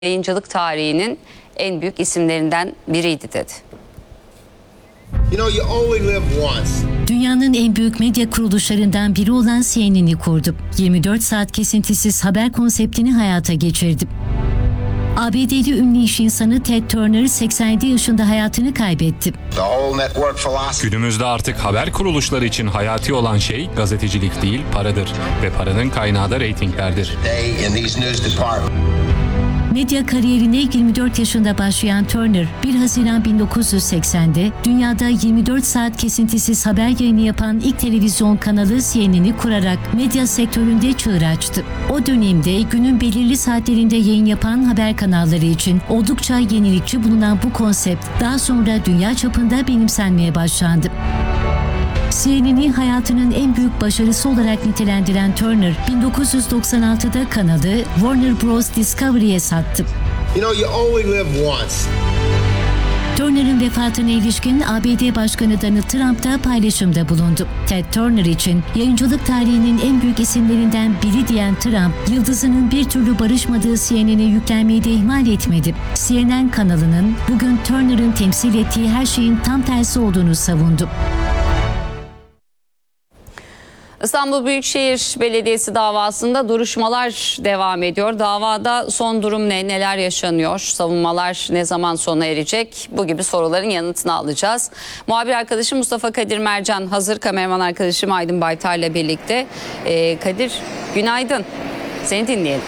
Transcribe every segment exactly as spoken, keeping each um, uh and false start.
yayıncılık tarihinin en büyük isimlerinden biriydi dedi. You know, you only live once. Dünyanın en büyük medya kuruluşlarından biri olan C N N'i kurdu. yirmi dört saat kesintisiz haber konseptini hayata geçirdi. A B D'li ünlü iş insanı Ted Turner seksen yedi yaşında hayatını kaybetti. Günümüzde artık haber kuruluşları için hayati olan şey gazetecilik değil, paradır. Ve paranın kaynağı da reytinglerdir. Medya kariyerine yirmi dört yaşında başlayan Turner, bir Haziran bin dokuz yüz seksende dünyada yirmi dört saat kesintisiz haber yayını yapan ilk televizyon kanalı C N N'i kurarak medya sektöründe çığır açtı. O dönemde günün belirli saatlerinde yayın yapan haber kanalları için oldukça yenilikçi bulunan bu konsept daha sonra dünya çapında benimsenmeye başlandı. C N N'i hayatının en büyük başarısı olarak nitelendiren Turner, bin dokuz yüz doksan altıda kanalı Warner Bros. Discovery'ye sattı. You know, you only live once. Turner'ın vefatına ilişkin A B D Başkanı Donald Trump da paylaşımda bulundu. Ted Turner için yayıncılık tarihinin en büyük isimlerinden biri diyen Trump, yıldızının bir türlü barışmadığı C N N'e yüklenmeyi de ihmal etmedi. C N N kanalının bugün Turner'ın temsil ettiği her şeyin tam tersi olduğunu savundu. İstanbul Büyükşehir Belediyesi davasında duruşmalar devam ediyor. Davada son durum ne, neler yaşanıyor, savunmalar ne zaman sona erecek? Bu gibi soruların yanıtını alacağız. Muhabir arkadaşım Mustafa Kadir Mercan hazır, kameraman arkadaşım Aydın Baytar'la birlikte. Ee, Kadir, günaydın. Seni dinleyelim.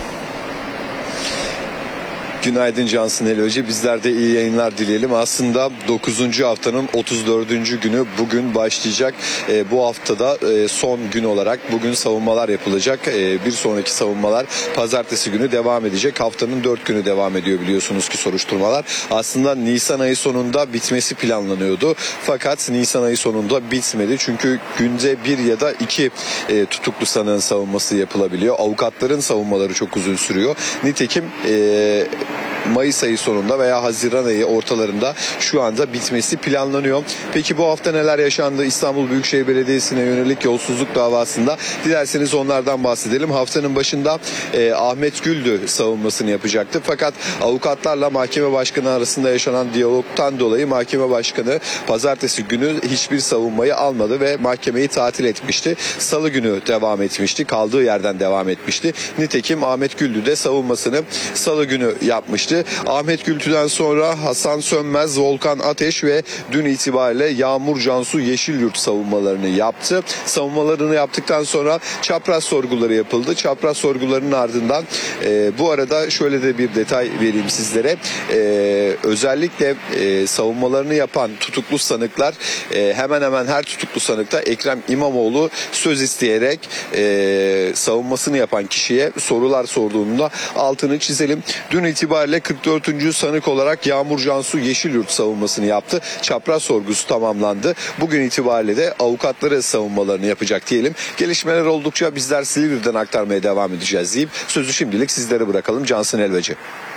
Günaydın Cansın El Hoca. Bizler de iyi yayınlar dileyelim. Aslında dokuzuncu haftanın otuz dördüncü günü bugün başlayacak. E, bu haftada e, son gün olarak bugün savunmalar yapılacak. E, bir sonraki savunmalar pazartesi günü devam edecek. Haftanın dört günü devam ediyor biliyorsunuz ki soruşturmalar. Aslında Nisan ayı sonunda bitmesi planlanıyordu. Fakat Nisan ayı sonunda bitmedi. Çünkü günde bir ya da iki e, tutuklu sanığın savunması yapılabiliyor. Avukatların savunmaları çok uzun sürüyor. Nitekim e, Mayıs ayı sonunda veya Haziran ayı ortalarında şu anda bitmesi planlanıyor. Peki bu hafta neler yaşandı İstanbul Büyükşehir Belediyesi'ne yönelik yolsuzluk davasında? Dilerseniz onlardan bahsedelim. Haftanın başında e, Ahmet Güldü savunmasını yapacaktı. Fakat avukatlarla mahkeme başkanı arasında yaşanan diyalogtan dolayı mahkeme başkanı pazartesi günü hiçbir savunmayı almadı ve mahkemeyi tatil etmişti. Salı günü devam etmişti. Kaldığı yerden devam etmişti. Nitekim Ahmet Güldü de savunmasını Salı günü yapmıştı. Ahmet Gültü'den sonra Hasan Sönmez, Volkan Ateş ve dün itibariyle Yağmur Cansu Yeşilyurt savunmalarını yaptı. Savunmalarını yaptıktan sonra çapraz sorguları yapıldı. Çapraz sorgularının ardından e, bu arada şöyle de bir detay vereyim sizlere. E, özellikle e, savunmalarını yapan tutuklu sanıklar e, hemen hemen her tutuklu sanıkta Ekrem İmamoğlu söz isteyerek e, savunmasını yapan kişiye sorular sorduğunda altını çizelim. Dün itibariyle kırk dördüncü sanık olarak Yağmur Cansu Yeşilyurt savunmasını yaptı. Çapraz sorgusu tamamlandı. Bugün itibariyle de avukatları savunmalarını yapacak diyelim. Gelişmeler oldukça bizler Silivri'den aktarmaya devam edeceğiz deyip sözü şimdilik sizlere bırakalım. Cansın Elveci.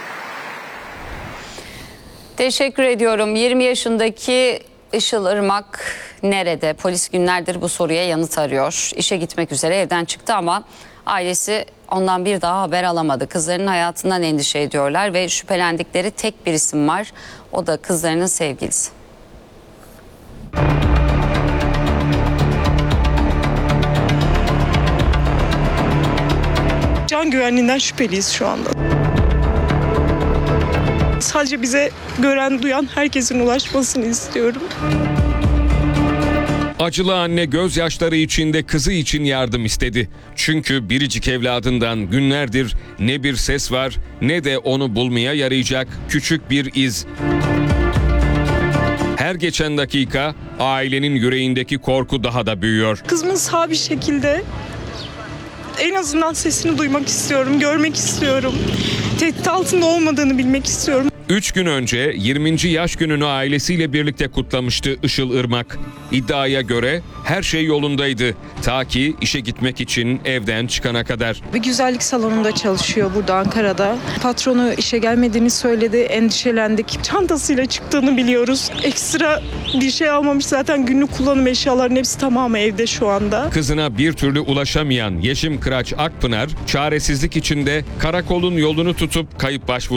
Teşekkür ediyorum. yirmi yaşındaki Işıl Irmak nerede? Polis günlerdir bu soruya yanıt arıyor. İşe gitmek üzere evden çıktı ama ailesi ondan bir daha haber alamadı. Kızlarının hayatından endişe ediyorlar ve şüphelendikleri tek bir isim var. O da kızlarının sevgilisi. Can güvenliğinden şüpheliyiz şu anda. Sadece bize gören, duyan herkesin ulaşmasını istiyorum. Acılı anne gözyaşları içinde kızı için yardım istedi. Çünkü biricik evladından günlerdir ne bir ses var ne de onu bulmaya yarayacak küçük bir iz. Her geçen dakika ailenin yüreğindeki korku daha da büyüyor. Kızımın sağ bir şekilde en azından sesini duymak istiyorum, görmek istiyorum. Tehdit altında olmadığını bilmek istiyorum. Üç gün önce yirminci yaş gününü ailesiyle birlikte kutlamıştı Işıl Irmak. İddiaya göre her şey yolundaydı. Ta ki işe gitmek için evden çıkana kadar. Bir güzellik salonunda çalışıyor burada Ankara'da. Patronu işe gelmediğini söyledi, endişelendik. Çantasıyla çıktığını biliyoruz. Ekstra bir şey almamış, zaten günlük kullanım eşyalarının hepsi tamamı evde şu anda. Kızına bir türlü ulaşamayan Yeşim Kıraç Akpınar, çaresizlik içinde karakolun yolunu tutup kayıp başvurusu